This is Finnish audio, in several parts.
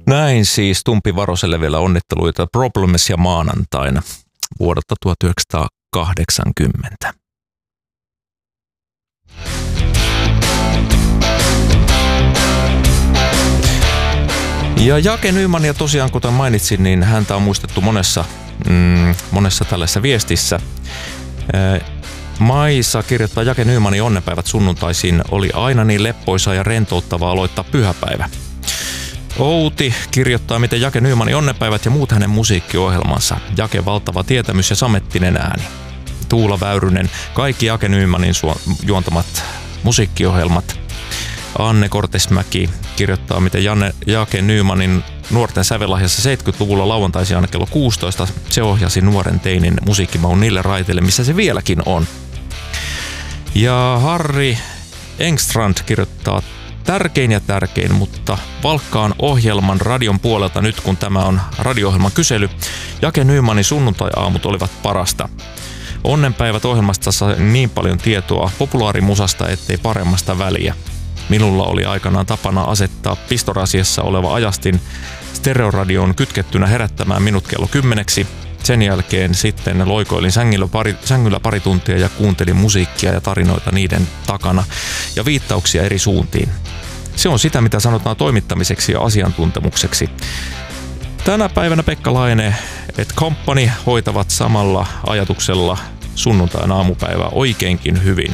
Näin siis Tumpi Varoselle vielä onnitteluita Problems ja maanantaina vuodelta 1980. Ja Jake Nymania tosiaan, kuten mainitsin, niin häntä on muistettu monessa tällaisessa viestissä. Maissa kirjoittaa Jake Nymanin onnenpäivät sunnuntaisin oli aina niin leppoisa ja rentouttavaa aloittaa pyhäpäivä. Outi kirjoittaa, miten Jake Nymanin onnenpäivät ja muut hänen musiikkiohjelmansa. Jake valtava tietämys ja samettinen ääni. Tuula Väyrynen, kaikki Jake Nymanin juontamat musiikkiohjelmat. Anne Kortesmäki kirjoittaa, miten Jake Nymanin nuorten sävelahjassa 70-luvulla lauantaisin aina kello 16 se ohjasi nuoren teinin musiikkimaun niille raiteille, missä se vieläkin on. Ja Harri Engstrand kirjoittaa, tärkein, mutta valkkaan ohjelman radion puolelta nyt, kun tämä on radio-ohjelman kysely. Jake Nymanin sunnuntai-aamut olivat parasta. Onnenpäivät ohjelmasta sai niin paljon tietoa populaarimusasta, ettei paremmasta väliä. Minulla oli aikanaan tapana asettaa pistorasiassa oleva ajastin stereoradioon kytkettynä herättämään minut kello 10. Sen jälkeen sitten loikoilin sängyllä pari tuntia ja kuuntelin musiikkia ja tarinoita niiden takana ja viittauksia eri suuntiin. Se on sitä, mitä sanotaan toimittamiseksi ja asiantuntemukseksi. Tänä päivänä Pekka Laine et Company hoitavat samalla ajatuksella sunnuntain aamupäivää oikeinkin hyvin.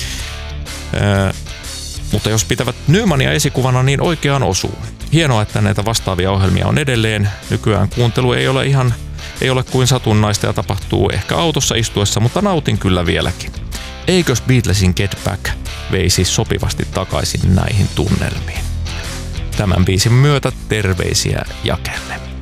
Mutta jos pitävät Nymania esikuvana, niin oikeaan osuu. Hienoa, että näitä vastaavia ohjelmia on edelleen. Nykyään kuuntelu ei ole kuin satunnaista ja tapahtuu ehkä autossa istuessa, mutta nautin kyllä vieläkin. Eikös Beatlesin Get Back veisi sopivasti takaisin näihin tunnelmiin? Tämän biisin myötä terveisiä Jakelle.